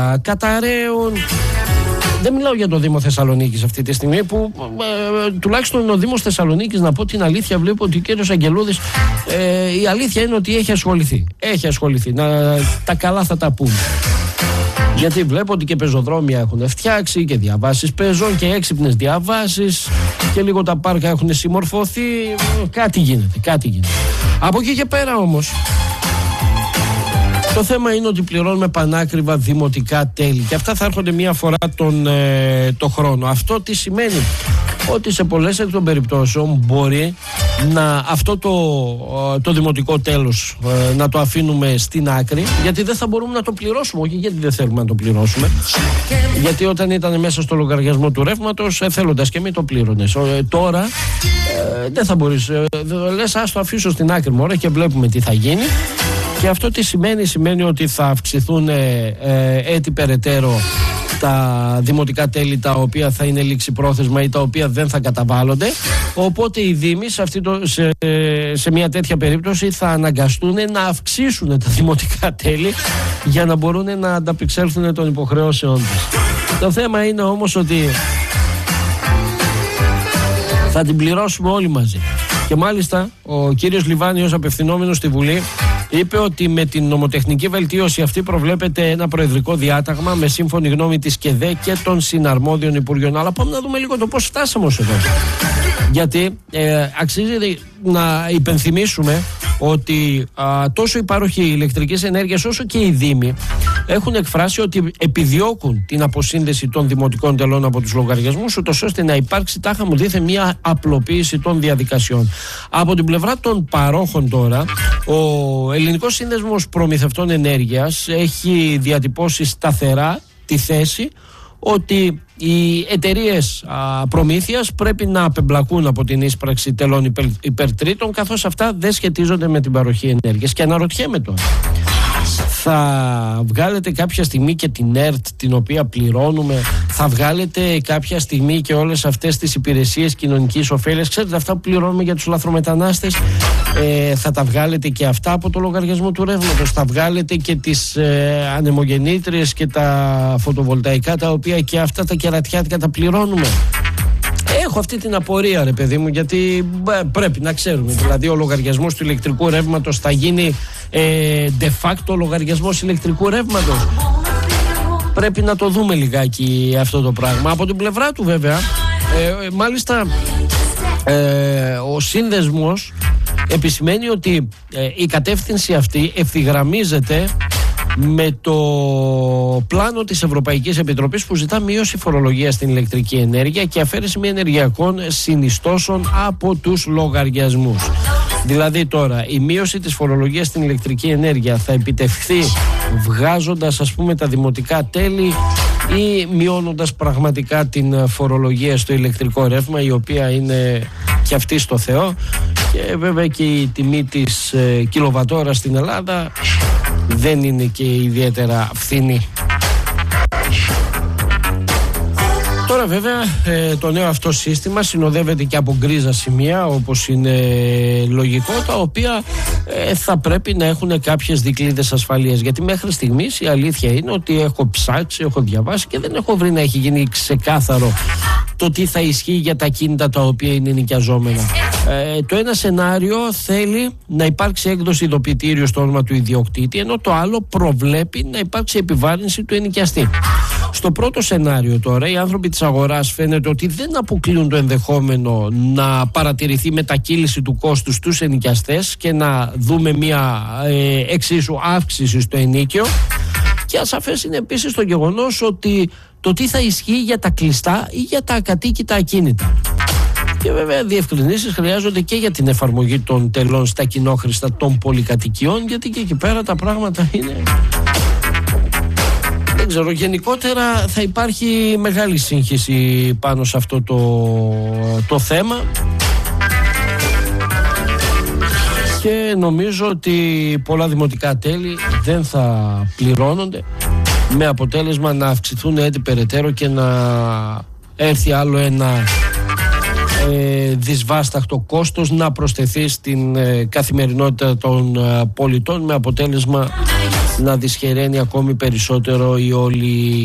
καταραίουν. Δεν μιλάω για το Δήμο Θεσσαλονίκης αυτή τη στιγμή, που τουλάχιστον ο Δήμος Θεσσαλονίκης, να πω την αλήθεια, βλέπω ότι ο κύριος Αγγελούδης, η αλήθεια είναι ότι έχει ασχοληθεί. Έχει ασχοληθεί. Τα καλά θα τα πούμε. Γιατί βλέπω ότι και πεζοδρόμια έχουν φτιάξει και διαβάσεις πεζών και έξυπνες διαβάσεις και λίγο τα πάρκα έχουν συμμορφωθεί. Κάτι γίνεται. Από εκεί και πέρα όμως, το θέμα είναι ότι πληρώνουμε πανάκριβα δημοτικά τέλη και αυτά θα έρχονται μία φορά το χρόνο. Αυτό τι σημαίνει? Ότι σε πολλές εκ των περιπτώσεων μπορεί αυτό το δημοτικό τέλος να το αφήνουμε στην άκρη, γιατί δεν θα μπορούμε να το πληρώσουμε. Όχι γιατί δεν θέλουμε να το πληρώσουμε, γιατί όταν ήταν μέσα στο λογαριασμό του ρεύματος, θέλοντας και μη το πλήρωνες. Τώρα δεν θα μπορείς, λες ας το αφήσω στην άκρη μωρέ και βλέπουμε τι θα γίνει. Και αυτό τι σημαίνει? Σημαίνει ότι θα αυξηθούν έτη περαιτέρω τα δημοτικά τέλη, τα οποία θα είναι ληξιπρόθεσμα ή τα οποία δεν θα καταβάλλονται. Οπότε οι Δήμοι σε μια τέτοια περίπτωση θα αναγκαστούν να αυξήσουν τα δημοτικά τέλη για να μπορούν να ανταπεξέλθουν των υποχρεώσεών τους. Το θέμα είναι όμως ότι θα την πληρώσουμε όλοι μαζί. Και μάλιστα ο κύριος Λιβάνιος, απευθυνόμενος στη Βουλή, είπε ότι με την νομοτεχνική βελτίωση αυτή προβλέπεται ένα προεδρικό διάταγμα με σύμφωνη γνώμη της ΚΕΔΕ και των συναρμόδιων υπουργείων. Αλλά πάμε να δούμε λίγο το πώς φτάσαμε ως εδώ. Γιατί αξίζει να υπενθυμίσουμε ότι τόσο οι πάροχοι ηλεκτρικής ενέργειας όσο και οι Δήμοι έχουν εκφράσει ότι επιδιώκουν την αποσύνδεση των δημοτικών τελών από τους λογαριασμούς, ούτως ώστε να υπάρξει, τάχα μου δίθε, μια απλοποίηση των διαδικασιών. Από την πλευρά των παρόχων τώρα, ο Ελληνικός Σύνδεσμος Προμηθευτών Ενέργειας έχει διατυπώσει σταθερά τη θέση ότι οι εταιρείες προμήθειας πρέπει να απεμπλακούν από την ίσπραξη τελών υπερτρίτων, καθώς αυτά δεν σχετίζονται με την παροχή ενέργειας. Και αναρωτιέμαι τώρα, θα βγάλετε κάποια στιγμή και την ΕΡΤ την οποία πληρώνουμε, θα βγάλετε κάποια στιγμή και όλες αυτές τις υπηρεσίες κοινωνικής ωφέλειας, ξέρετε αυτά που πληρώνουμε για τους λαθρομετανάστες, θα τα βγάλετε και αυτά από το λογαριασμό του ρεύματος, θα βγάλετε και τις ανεμογεννήτριες και τα φωτοβολταϊκά, τα οποία και αυτά τα κερατιάτικα τα πληρώνουμε. Έχω αυτή την απορία, ρε παιδί μου, γιατί πρέπει να ξέρουμε. Δηλαδή ο λογαριασμός του ηλεκτρικού ρεύματος θα γίνει de facto λογαριασμός ηλεκτρικού ρεύματος. Πρέπει να το δούμε λιγάκι αυτό το πράγμα. Από την πλευρά του βέβαια, μάλιστα ο σύνδεσμος επισημαίνει ότι η κατεύθυνση αυτή ευθυγραμμίζεται με το πλάνο της Ευρωπαϊκής Επιτροπής που ζητά μείωση φορολογίας στην ηλεκτρική ενέργεια και αφαίρεση μη ενεργειακών συνιστώσεων από τους λογαριασμούς. Δηλαδή τώρα η μείωση της φορολογίας στην ηλεκτρική ενέργεια θα επιτευχθεί βγάζοντας, ας πούμε, τα δημοτικά τέλη ή μειώνοντας πραγματικά την φορολογία στο ηλεκτρικό ρεύμα, η οποία είναι και αυτή στο Θεό, και βέβαια και η τιμή της κιλοβατόρας στην Ελλάδα δεν είναι και ιδιαίτερα φθηνή. Τώρα βέβαια το νέο αυτό σύστημα συνοδεύεται και από γκρίζα σημεία, όπως είναι λογικό, τα οποία θα πρέπει να έχουν κάποιες δικλείδες ασφαλείας, γιατί μέχρι στιγμής η αλήθεια είναι ότι έχω ψάξει, έχω διαβάσει και δεν έχω βρει να έχει γίνει ξεκάθαρο το τι θα ισχύει για τα κίνητα τα οποία είναι νοικιαζόμενα. Το ένα σενάριο θέλει να υπάρξει έκδοση ειδοποιητήριου στο όνομα του ιδιοκτήτη, ενώ το άλλο προβλέπει να υπάρξει επιβάρυνση του ενοικιαστή. Στο πρώτο σενάριο τώρα, οι άνθρωποι της αγοράς φαίνεται ότι δεν αποκλείουν το ενδεχόμενο να παρατηρηθεί μετακύληση του κόστους στους ενοικιαστές και να δούμε μια εξίσου αύξηση στο ενίκιο. Και ασαφές είναι επίσης το γεγονός ότι το τι θα ισχύει για τα κλειστά ή για τα ακατοίκητα ακίνητα. Και βέβαια διευκρινήσεις χρειάζονται και για την εφαρμογή των τελών στα κοινόχρηστα των πολυκατοικιών, γιατί και εκεί πέρα τα πράγματα είναι... Δεν ξέρω, γενικότερα θα υπάρχει μεγάλη σύγχυση πάνω σε αυτό το θέμα και νομίζω ότι πολλά δημοτικά τέλη δεν θα πληρώνονται, με αποτέλεσμα να αυξηθούν έτη περαιτέρω και να έρθει άλλο ένα δυσβάσταχτο κόστος να προσθεθεί στην καθημερινότητα των πολιτών, με αποτέλεσμα να δυσχεραίνει ακόμη περισσότερο η όλη